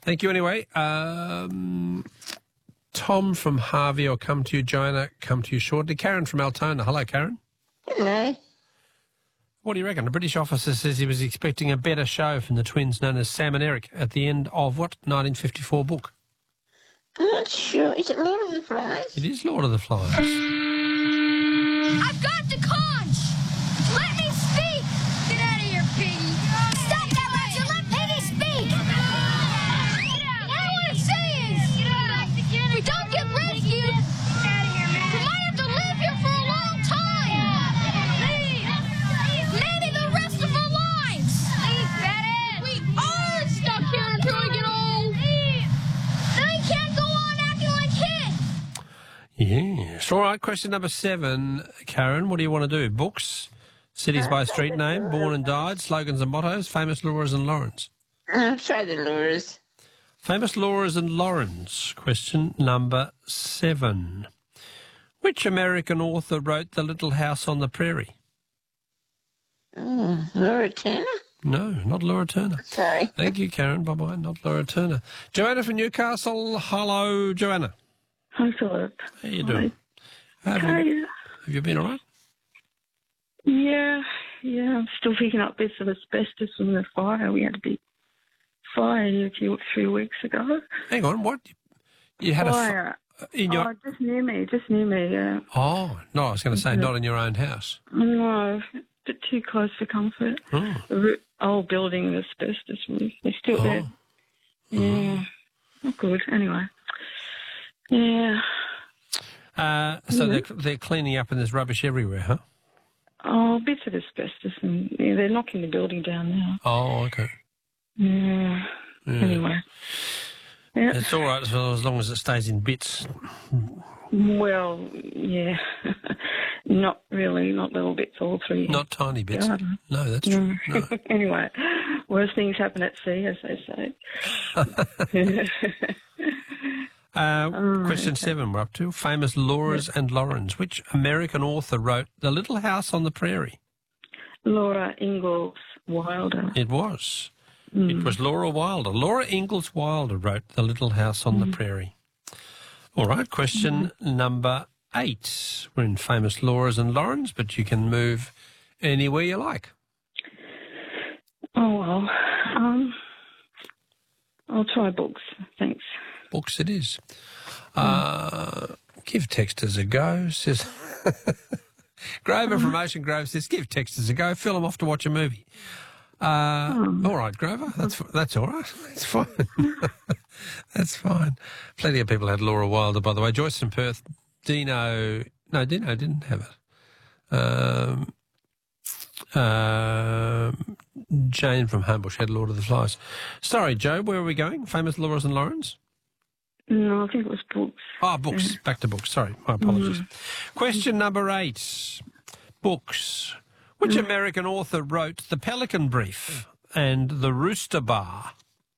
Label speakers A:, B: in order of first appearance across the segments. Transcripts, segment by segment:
A: Thank you anyway. Tom from Harvey, I'll come to you. Joanna, come to you shortly. Karen from Altona. Hello, Karen.
B: Hello.
A: What do you reckon? A British officer says he was expecting a better show from the twins known as Sam and Eric at the end of what 1954 book?
B: I'm not sure. Is it Lord of the Flies?
A: It is Lord of the Flies.
C: I've got the conch! Let me speak! Get out of here, Piggy! Stop that, Roger! Let Piggy speak! All I'm saying is, if we don't get rescued, we might have to live here for a long time! Maybe the rest of our lives! We are stuck here until we get old! Then we can't go on acting like kids!
A: Yes. All right, question number 7. Karen, what do you want to do? Books, cities by street name, born and died, slogans and mottos, famous Laura's and Laurens.
B: I'll try the Laura's.
A: Famous Laura's and Laurens. Question number 7. Which American author wrote The Little House on the Prairie?
B: Laura Turner?
A: No, not Laura Turner.
B: Sorry.
A: Thank you, Karen. Bye-bye. Not Laura Turner. Joanna from Newcastle. Hello, Joanna.
D: Hi, Philip.
A: How you doing? Have you been all right?
D: Yeah, I'm still picking up bits of asbestos from the fire. We had a big fire here 3 weeks ago.
A: Hang on, what? You had
D: fire.
A: In your...
D: just near me, yeah.
A: Oh, no, I was going to say not in your own house.
D: No, a bit too close for comfort.
A: Oh.
D: The old building, the asbestos roof, they're still there. Yeah, not good. Anyway, yeah.
A: So they're cleaning up and there's rubbish everywhere, huh?
D: Oh, bits of asbestos, and they're knocking the building down now.
A: Oh, okay.
D: Yeah. Anyway. Yeah.
A: It's all right as long as it stays in bits.
D: Well, yeah. Not really, not little bits all through.
A: Not tiny bits.
D: Garden.
A: No, that's true. No.
D: Anyway, worse things happen at sea, as they say.
A: Question 7 we're up to. Famous Laura's and Laurens. Which American author wrote The Little House on the Prairie?
D: Laura Ingalls Wilder.
A: It was. It was Laura Wilder. Laura Ingalls Wilder wrote The Little House on the Prairie. All right, question number 8. We're in famous Laura's and Laurens, but you can move anywhere you like.
D: Oh, well, I'll try books, thanks.
A: Books it is. Give Texters a go, says... Grover from Ocean Grove says, give Texters a go, fill them off to watch a movie. All right, Grover, that's all right. That's fine. That's fine. Plenty of people had Laura Wilder, by the way. Joyce from Perth, Dino didn't have it. Jane from Homebush had Lord of the Flies. Sorry, Joe, where are we going? Famous Laura's and Laurens?
D: No, I think it was books.
A: Oh, books.
D: Yeah.
A: Back to books. Sorry, my apologies. Question number 8. Books. Which American author wrote The Pelican Brief and The Rooster Bar?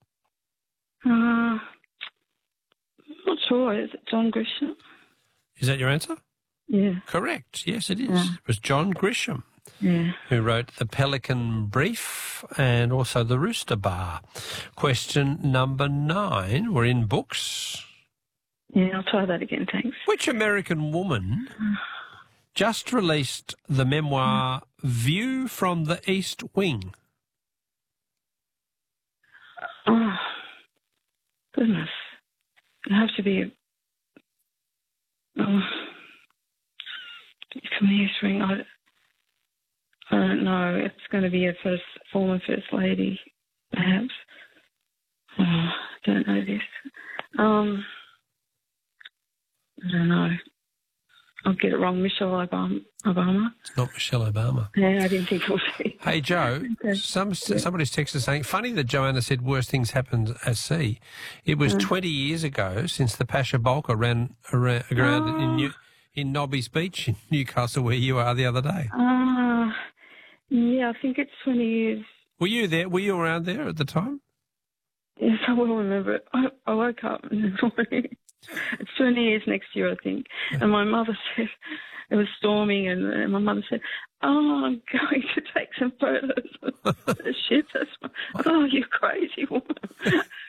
D: Not sure. Is it John Grisham?
A: Is that your answer?
D: Yeah.
A: Correct. Yes, it is. It was John Grisham who wrote The Pelican Brief and also The Rooster Bar. Question number 9. We're in books.
D: Yeah, I'll try that again, thanks.
A: Which American woman just released the memoir View from the East Wing?
D: Oh, goodness. It has to be from the East Wing. I don't know. It's going to be a former First Lady, perhaps. Oh, I don't know this. I don't know. I'll get it wrong. Michelle Obama.
A: It's not Michelle Obama.
D: Yeah, I didn't think it was.
A: Hey, Joe, somebody's texted saying, funny that Joanna said worse things happened at sea. It was 20 years ago since the Pasha Bulker ran aground in Nobby's Beach in Newcastle, where you are the other day.
D: Yeah, I think it's 20 years.
A: Were you there? Were you around there at the time?
D: Yes, I will remember it. I woke up in the morning. It's 20 years next year, I think. And my mother said, it was storming, and my mother said, oh, I'm going to take some photos of the ship. Oh, you crazy woman.